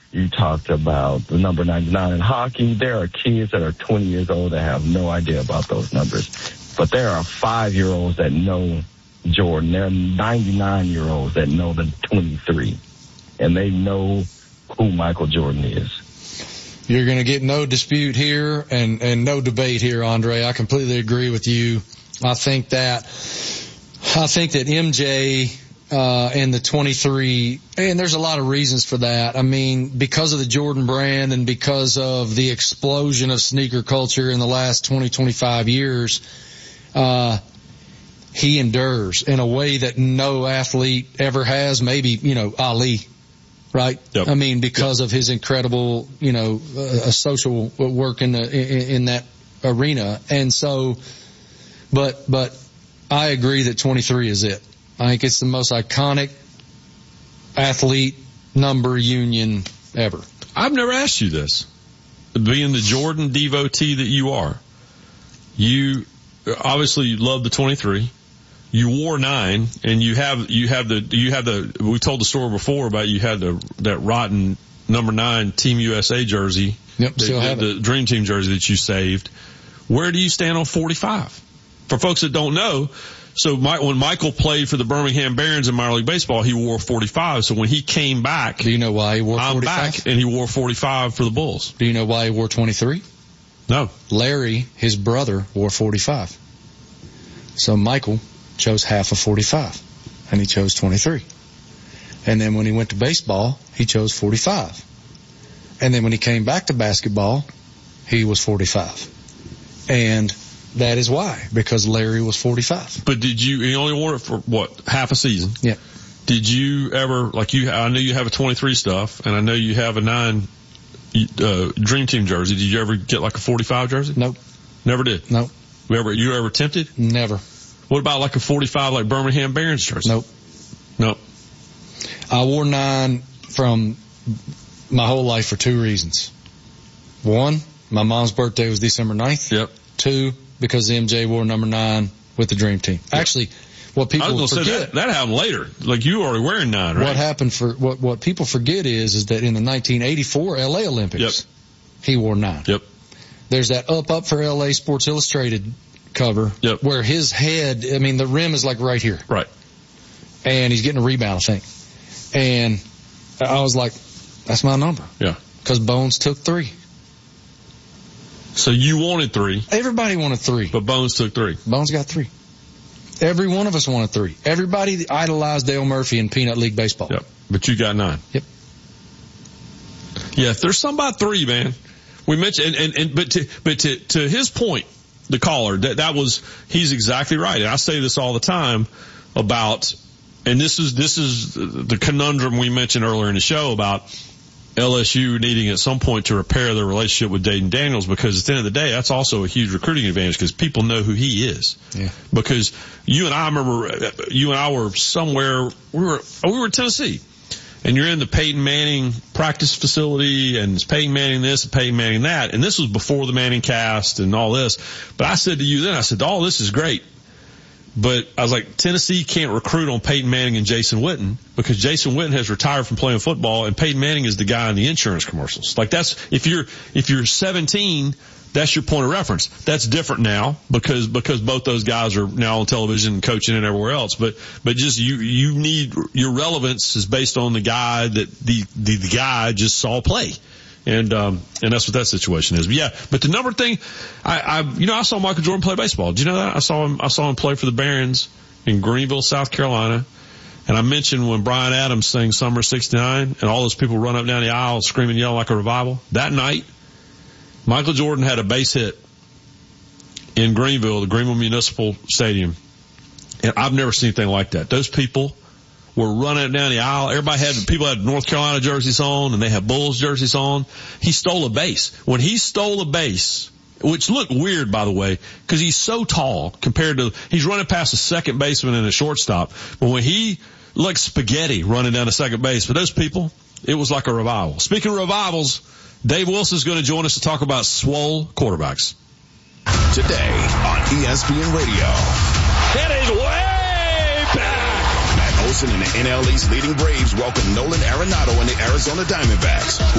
You talked about the number 99 in hockey. There are kids that are 20 years old that have no idea about those numbers. But there are 5-year-olds that know Jordan. There are 99-year-olds that know the 23. And they know who Michael Jordan is. You're going to get no dispute here and no debate here, Andre. I completely agree with you. I think that MJ and the 23, and there's a lot of reasons for that. I mean, because of the Jordan brand and because of the explosion of sneaker culture in the last 20, 25 years, he endures in a way that no athlete ever has. Maybe, Ali, right? Yep. I mean, because of his incredible, social work in that arena. And so, but I agree that 23 is it. I think it's the most iconic athlete number union ever. I've never asked you this. Being the Jordan devotee that you are, you obviously love the 23. You wore 9, and you have the. We told the story before about you had that rotten number 9 Team USA jersey. Yep, still have the Dream Team jersey that you saved. Where do you stand on 45? For folks that don't know, so when Michael played for the Birmingham Barons in minor league baseball, he wore 45. So when he came back, do you know why he wore 45? I'm back, and he wore 45 for the Bulls. Do you know why he wore 23? No. Larry, his brother, wore 45. So Michael chose half of 45, and he chose 23. And then when he went to baseball, he chose 45. And then when he came back to basketball, he was 45. And that is why, because Larry was 45. But he only wore it for half a season? Yeah. Did you ever, I know you have a 23 stuff, and I know you have a 9 Dream Team jersey. Did you ever get a 45 jersey? Nope. Never did? Nope. You ever tempted? Never. What about a 45 Birmingham Barons jersey? Nope. Nope. I wore 9 from my whole life for 2 reasons. 1, my mom's birthday was December 9th. Yep. 2, because MJ wore number 9 with the Dream Team. Yep. Actually, what people forget. That happened later. You were already wearing 9, right? What happened what people forget is that in the 1984 LA Olympics, he wore 9. Yep. There's that Up for LA Sports Illustrated cover where his head, the rim is right here. Right. And he's getting a rebound, I think. And I was like, that's my number. Yeah. Because Bones took 3. So you wanted 3. Everybody wanted 3. But Bones took 3. Bones got 3. Every one of us wanted 3. Everybody idolized Dale Murphy in Peanut League Baseball. Yep. But you got 9. Yep. Yeah, there's some about 3, man. We mentioned, but to his point, the caller, he's exactly right. And I say this all the time about, and this is the conundrum we mentioned earlier in the show about LSU needing at some point to repair their relationship with Dayton Daniels, because at the end of the day, that's also a huge recruiting advantage because people know who he is. Yeah. Because you and I were somewhere, we were in Tennessee. And you're in the Peyton Manning practice facility, and it's Peyton Manning this and Peyton Manning that. And this was before the Manning cast and all this. But I said to you then, all this is great. But I was like, Tennessee can't recruit on Peyton Manning and Jason Witten because Jason Witten has retired from playing football, and Peyton Manning is the guy in the insurance commercials. That's, if you're 17, that's your point of reference. That's different now because both those guys are now on television and coaching and everywhere else. But just you need, your relevance is based on the guy that the guy just saw play. And that's what that situation is. But the number thing, I saw Michael Jordan play baseball. Did you know that? I saw him play for the Barons in Greenville, South Carolina. And I mentioned when Bryan Adams sang Summer '69 and all those people run up down the aisle screaming, yelling like a revival. That night, Michael Jordan had a base hit in Greenville, the Greenville Municipal Stadium. And I've never seen anything like that. Those people were running down the aisle. People had North Carolina jerseys on, and they had Bulls jerseys on. He stole a base. When he stole a base, which looked weird, by the way, because he's so tall he's running past a second baseman and a shortstop. But when he looked spaghetti running down the second base, for those people, it was like a revival. Speaking of revivals, Dave Wilson is going to join us to talk about swole quarterbacks. Today on ESPN Radio. That is way back. Matt Olson and the NL East leading Braves welcome Nolan Arenado and the Arizona Diamondbacks.